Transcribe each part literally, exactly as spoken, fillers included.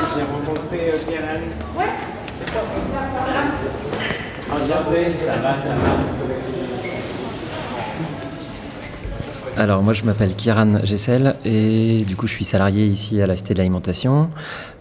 J'ai rencontré Pierre-Anne. Ouais. C'est quoi ça? Enchanté, ça va, ça va. Alors moi je m'appelle Kieran Gessel et du coup je suis salarié ici à la Cité de l'Alimentation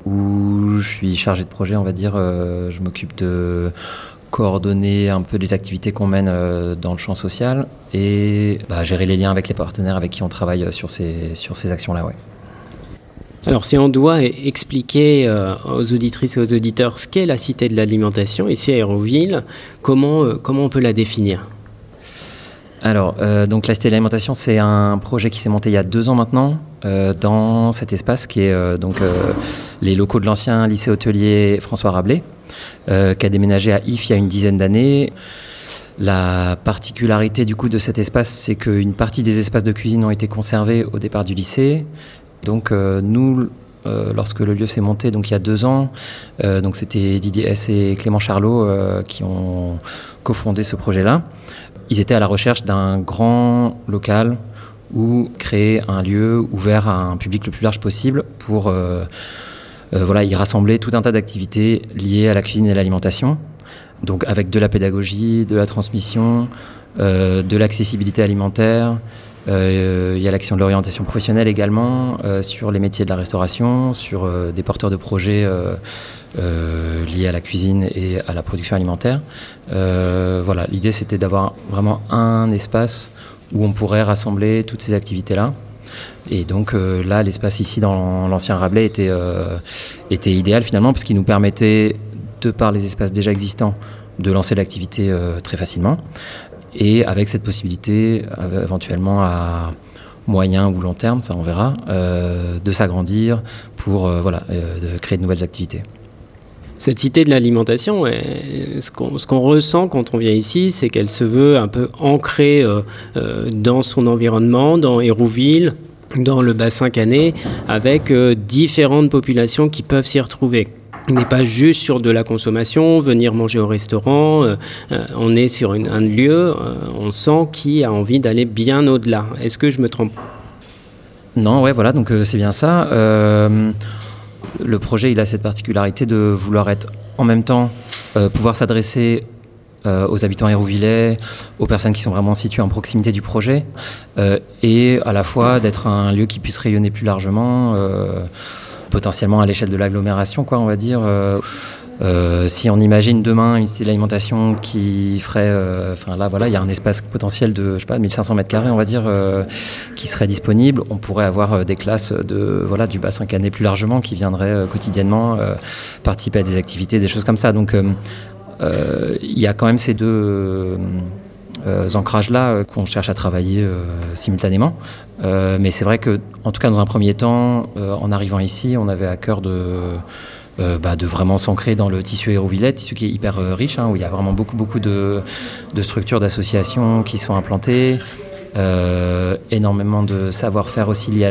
où je suis chargé de projet, on va dire. Euh, je m'occupe de coordonner un peu les activités qu'on mène euh, dans le champ social et bah, gérer les liens avec les partenaires avec qui on travaille sur ces, sur ces actions-là. Ouais. Alors si on doit expliquer euh, aux auditrices et aux auditeurs ce qu'est la Cité de l'Alimentation ici à Hérouville, comment, euh, comment on peut la définir ? Alors, euh, donc la Cité de l'Alimentation, c'est un projet qui s'est monté il y a deux ans maintenant, euh, dans cet espace qui est euh, donc euh, les locaux de l'ancien lycée hôtelier François Rabelais, euh, qui a déménagé à Ifs il y a une dizaine d'années. La particularité du coup de cet espace, c'est qu'une partie des espaces de cuisine ont été conservés au départ du lycée. Donc euh, nous, euh, lorsque le lieu s'est monté, donc il y a deux ans, euh, donc c'était Didier Hess et Clément Charlot euh, qui ont cofondé ce projet-là. Ils étaient à la recherche d'un grand local où créer un lieu ouvert à un public le plus large possible pour euh, euh, voilà, y rassembler tout un tas d'activités liées à la cuisine et à l'alimentation. Donc avec de la pédagogie, de la transmission, euh, de l'accessibilité alimentaire. Euh, il y a l'action de l'orientation professionnelle également euh, sur les métiers de la restauration, sur euh, des porteurs de projets euh, euh, liés à la cuisine et à la production alimentaire. Euh, voilà, l'idée c'était d'avoir vraiment un espace où on pourrait rassembler toutes ces activités-là. Et donc euh, là, l'espace ici dans l'ancien Rabelais était, euh, était idéal finalement parce qu'il nous permettait, de par les espaces déjà existants, de lancer l'activité euh, très facilement. Et avec cette possibilité, euh, éventuellement à moyen ou long terme, ça on verra, euh, de s'agrandir pour euh, voilà, euh, de créer de nouvelles activités. Cette Cité de l'Alimentation, ce qu'on, ce qu'on ressent quand on vient ici, c'est qu'elle se veut un peu ancrée euh, euh, dans son environnement, dans Hérouville, dans le bassin canet, avec euh, différentes populations qui peuvent s'y retrouver. On n'est pas juste sur de la consommation, venir manger au restaurant, euh, euh, on est sur une, un lieu, euh, on sent qui a envie d'aller bien au-delà. Est-ce que je me trompe ? Non, ouais, voilà, donc euh, c'est bien ça. Euh, le projet, il a cette particularité de vouloir être en même temps, euh, pouvoir s'adresser euh, aux habitants hérouvillais, aux personnes qui sont vraiment situées en proximité du projet, euh, et à la fois d'être un lieu qui puisse rayonner plus largement, euh, potentiellement à l'échelle de l'agglomération, quoi, on va dire. Euh, euh, si on imagine demain une cité de l'alimentation qui ferait, enfin euh, là, voilà, il y a un espace potentiel de, je sais pas, mille cinq cents mètres carrés, on va dire, euh, qui serait disponible. On pourrait avoir euh, des classes de, voilà, du bassin canet plus largement qui viendraient euh, quotidiennement euh, participer à des activités, des choses comme ça. Donc, euh, euh, il y a quand même ces deux euh, Euh, ancrages-là euh, qu'on cherche à travailler euh, simultanément. Euh, mais c'est vrai que, en tout cas, dans un premier temps, euh, en arrivant ici, on avait à cœur de, euh, bah, de vraiment s'ancrer dans le tissu hérouvillais, tissu qui est hyper euh, riche, hein, où il y a vraiment beaucoup, beaucoup de, de structures, d'associations qui sont implantées, euh, énormément de savoir-faire aussi lié à